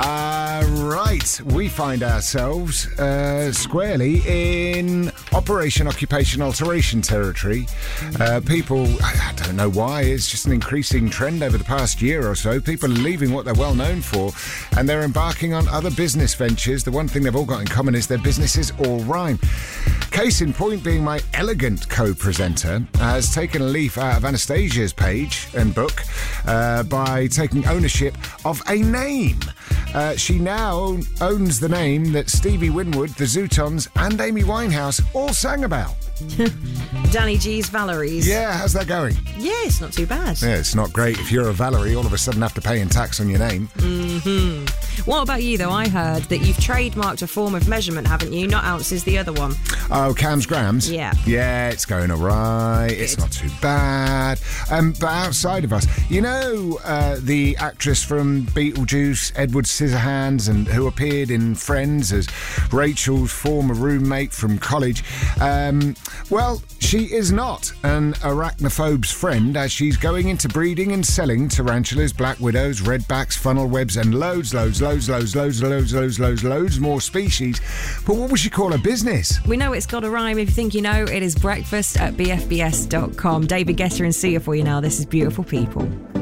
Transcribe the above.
Right, we find ourselves squarely in Operation Occupation Alteration territory. People, I don't know why, it's just an increasing trend over the past year or so. People are leaving what they're well known for and they're embarking on other business ventures. The one thing they've all got in common is their businesses all rhyme. Case in point being my elegant co-presenter has taken a leaf out of Anastasia's page and book by taking ownership of a name. She now owns the name that Stevie Winwood, the Zootons and Amy Winehouse all sang about. Danny G's Valerie's. Yeah, how's that going? Yeah, it's not too bad. Yeah, it's not great if you're a Valerie, all of a sudden have to pay in tax on your name. What about you, though? I heard that you've trademarked a form of measurement, haven't you? Not ounces, the other one. Oh, Cam's Grams? Yeah. Yeah, it's going all right. Good. It's not too bad. But outside of us, you know the actress from Beetlejuice, Edward Scissorhands, and who appeared in Friends as Rachel's former roommate from college? Well, she is not an arachnophobe's friend, as she's going into breeding and selling tarantulas, black widows, redbacks, funnel webs, and loads more species. But what would she call her business? We know it's got a rhyme. If you think you know, it is breakfast at bfbs.com. David Guetta and Sia for you now. This is Beautiful People.